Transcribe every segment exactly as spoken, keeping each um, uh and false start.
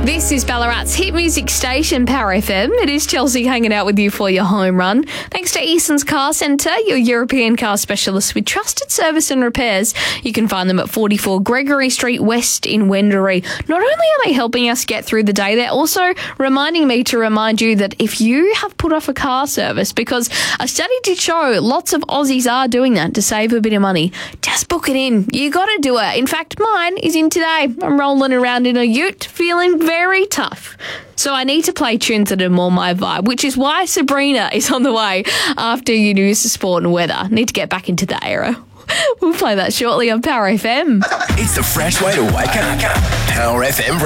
This is Ballarat's hit music station, Power F M. It is Chelsea hanging out with you for your home run. Thanks to Eason's Car Centre, your European car specialist with trusted service and repairs. You can find them at forty-four Gregory Street West in Wendouree. Not only are they helping us get through the day, they're also reminding me to remind you that if you have put off a car service, because a study did show lots of Aussies are doing that to save a bit of money, just book it in. You got to do it. In fact, mine is in today. I'm rolling around in a ute, feeling very tough. So I need to play tunes that are more my vibe, which is why Sabrina is on the way after your news, sport and weather. Need to get back into that era. We'll play that shortly on Power F M. It's the fresh way to wake up. Power F M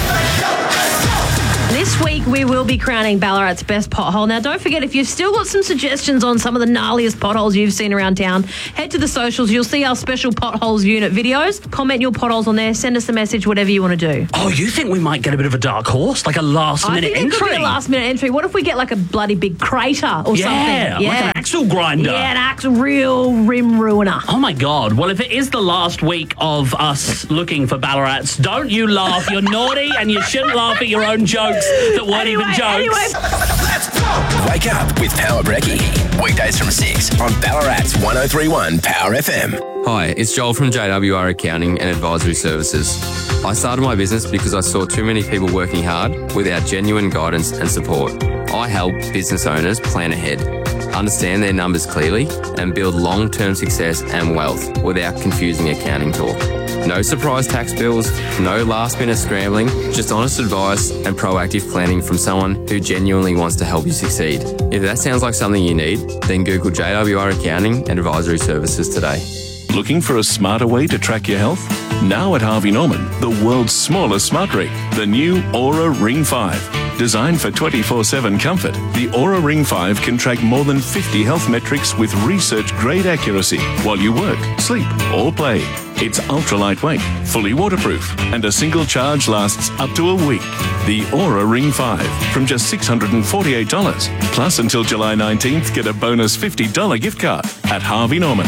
Brekkie. This week we will be crowning Ballarat's best pothole. Now don't forget, if you've still got some suggestions on some of the gnarliest potholes you've seen around town, head to the socials. You'll see our special potholes unit videos. Comment your potholes on there. Send us a message, whatever you want to do. Oh, you think we might get a bit of a dark horse? Like a last I minute think entry? It could be a last minute entry. What if we get like a bloody big crater or yeah, something? Yeah, like an axle grinder. Yeah, an axle real rim ruiner. Oh my God. Well, if it is the last week of us looking for Ballarats, don't you laugh. You're naughty and you shouldn't laugh at your own jokes that weren't anyway, even jokes. Anyway. Let's go. Wake up with Power Brekkie. Weekdays from six on Ballarat's one oh three point one Power F M. Hi, it's Joel from J W R Accounting and Advisory Services. I started my business because I saw too many people working hard without genuine guidance and support. I help business owners plan ahead, understand their numbers clearly, and build long-term success and wealth without confusing accounting talk. No surprise tax bills, no last-minute scrambling, just honest advice and proactive planning from someone who genuinely wants to help you succeed. If that sounds like something you need, then Google J W R Accounting and Advisory Services today. Looking for a smarter way to track your health? Now at Harvey Norman, the world's smallest smart ring, the new Aura Ring five. Designed for twenty-four seven comfort, the Aura Ring five can track more than fifty health metrics with research-grade accuracy while you work, sleep, or play. It's ultra-lightweight, fully waterproof, and a single charge lasts up to a week. The Aura Ring five from just six hundred forty-eight dollars. Plus, until July nineteenth, get a bonus fifty dollars gift card at Harvey Norman.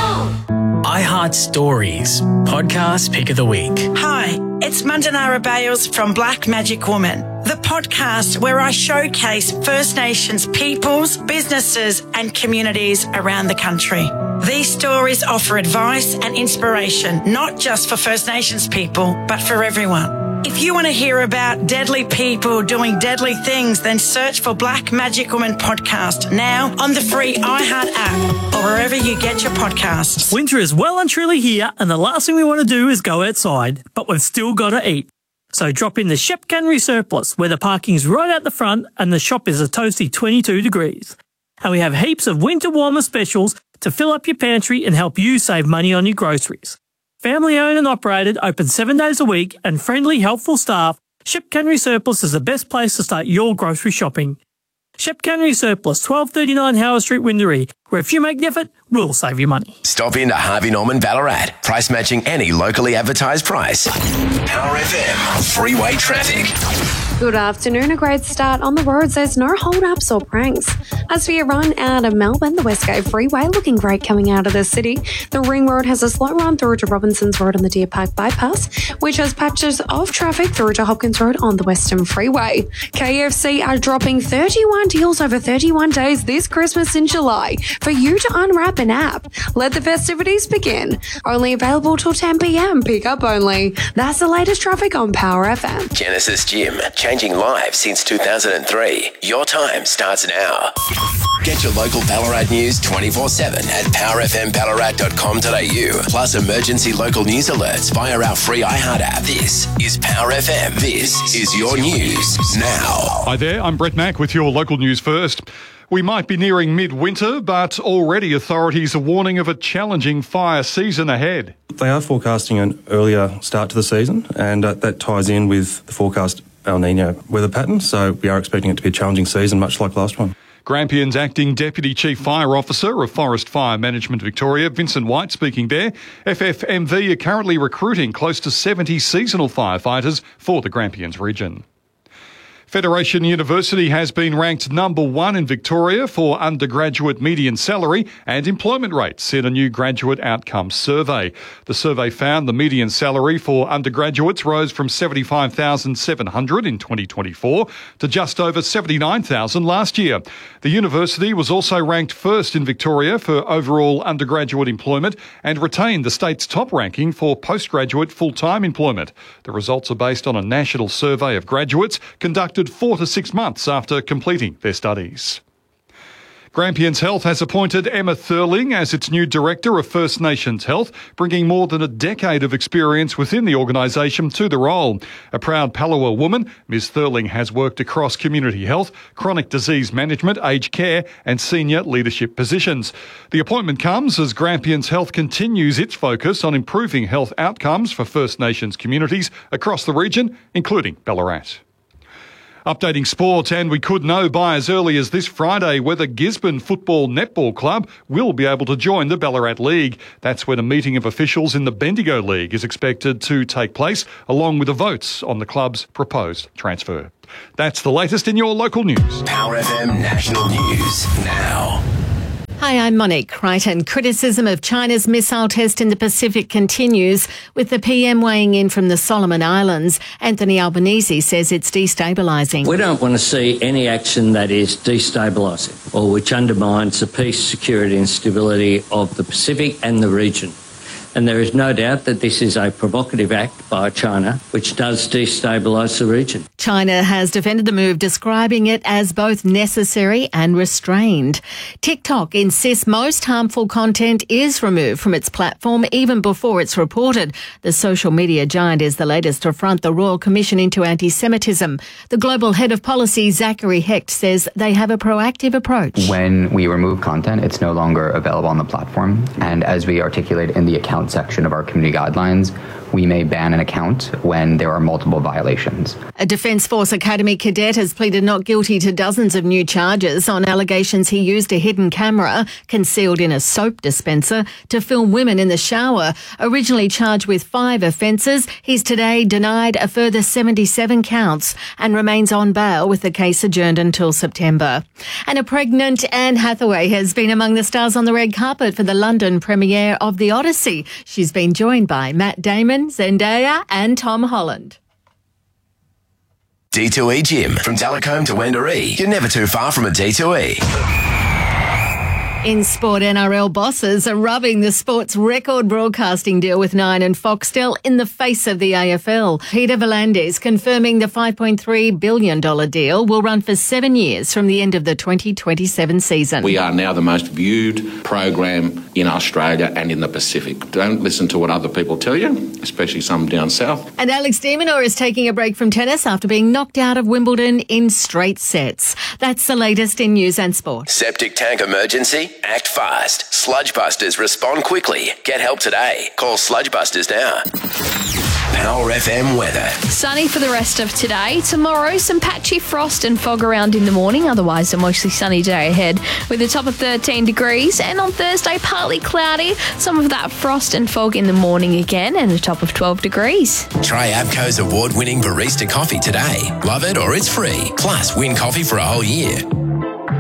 iHeart Stories, podcast pick of the week. Hi, it's Mandanara Bales from Black Magic Woman, the podcast where I showcase First Nations peoples, businesses and communities around the country. These stories offer advice and inspiration, not just for First Nations people, but for everyone. If you want to hear about deadly people doing deadly things, then search for Black Magic Woman Podcast now on the free iHeart app or wherever you get your podcasts. Winter is well and truly here, and the last thing we want to do is go outside, but we've still got to eat. So drop in the Shep Cannery Surplus, where the parking's right out the front and the shop is a toasty twenty-two degrees. And we have heaps of winter warmer specials to fill up your pantry and help you save money on your groceries. Family owned and operated, open seven days a week, and friendly, helpful staff, Shep Cannery Surplus is the best place to start your grocery shopping. Shep Cannery Surplus, twelve thirty-nine Howard Street, Windouree, where if you make the effort, we'll save you money. Stop into Harvey Norman Ballarat. Price matching any locally advertised price. Power F M. Freeway traffic. Good afternoon. A great start on the roads. There's no hold-ups or pranks. As for your run out of Melbourne, the Westgate Freeway looking great coming out of the city. The Ring Road has a slow run through to Robinson's Road on the Deer Park Bypass, which has patches of traffic through to Hopkins Road on the Western Freeway. K F C are dropping thirty-one deals over thirty-one days this Christmas in July for you to unwrap an app. Let the festivities begin. Only available till ten p.m. Pick up only. That's the latest traffic on Power F M. Genesis Gym. Changing lives since two thousand three. Your time starts now. Get your local Ballarat news twenty-four seven at power f m ballarat dot com dot a u. Plus emergency local news alerts via our free iHeart app. This is Power F M. This is your news now. Hi there, I'm Brett Mack with your local news first. We might be nearing midwinter, but already authorities are warning of a challenging fire season ahead. They are forecasting an earlier start to the season, and uh, that ties in with the forecast El Nino weather pattern, so we are expecting it to be a challenging season, much like last one. Grampian's Acting Deputy Chief Fire Officer of Forest Fire Management Victoria, Vincent White, speaking there. F F M V are currently recruiting close to seventy seasonal firefighters for the Grampians region. Federation University has been ranked number one in Victoria for undergraduate median salary and employment rates in a new graduate outcomes survey. The survey found the median salary for undergraduates rose from seventy-five thousand seven hundred dollars in twenty twenty-four to just over seventy-nine thousand dollars last year. The university was also ranked first in Victoria for overall undergraduate employment and retained the state's top ranking for postgraduate full-time employment. The results are based on a national survey of graduates conducted four to six months after completing their studies. Grampians Health has appointed Emma Thurling as its new Director of First Nations Health, bringing more than a decade of experience within the organisation to the role. A proud Palawa woman, Miz Thurling has worked across community health, chronic disease management, aged care and senior leadership positions. The appointment comes as Grampians Health continues its focus on improving health outcomes for First Nations communities across the region, including Ballarat. Updating sport, and we could know by as early as this Friday whether Gisborne Football Netball Club will be able to join the Ballarat League. That's when a meeting of officials in the Bendigo League is expected to take place, along with the votes on the club's proposed transfer. That's the latest in your local news. Power F M National News now. Hi, I'm Monique Crichton. Criticism of China's missile test in the Pacific continues, with the P M weighing in from the Solomon Islands. Anthony Albanese says it's destabilising. We don't want to see any action that is destabilising or which undermines the peace, security and stability of the Pacific and the region. And there is no doubt that this is a provocative act by China, which does destabilise the region. China has defended the move, describing it as both necessary and restrained. TikTok insists most harmful content is removed from its platform even before it's reported. The social media giant is the latest to front the Royal Commission into anti-Semitism. The global head of policy, Zachary Hecht, says they have a proactive approach. When we remove content, it's no longer available on the platform. And as we articulate in the account section of our community guidelines, we may ban an account when there are multiple violations. A Defence Force Academy cadet has pleaded not guilty to dozens of new charges on allegations he used a hidden camera concealed in a soap dispenser to film women in the shower. Originally charged with five offences, he's today denied a further seventy-seven counts and remains on bail, with the case adjourned until September. And a pregnant Anne Hathaway has been among the stars on the red carpet for the London premiere of The Odyssey. She's been joined by Matt Damon, Zendaya and Tom Holland. D two E Gym. From Talcombe to Wendouree, you're never too far from a D two E. In sport, N R L bosses are rubbing the sport's record broadcasting deal with Nine and Foxtel in the face of the A F L. Peter V'landys confirming the five point three billion dollars deal will run for seven years from the end of the twenty twenty-seven season. We are now the most viewed program in Australia and in the Pacific. Don't listen to what other people tell you, especially some down south. And Alex de Minaur is taking a break from tennis after being knocked out of Wimbledon in straight sets. That's the latest in news and sport. Septic tank emergency? Act fast. Sludgebusters respond quickly. Get help today. Call Sludgebusters now. Power F M weather. Sunny for the rest of today. Tomorrow, some patchy frost and fog around in the morning. Otherwise, a mostly sunny day ahead with a top of thirteen degrees. And on Thursday, partly cloudy. Some of that frost and fog in the morning again and a top of twelve degrees. Try Abco's award-winning barista coffee today. Love it or it's free. Plus, win coffee for a whole year.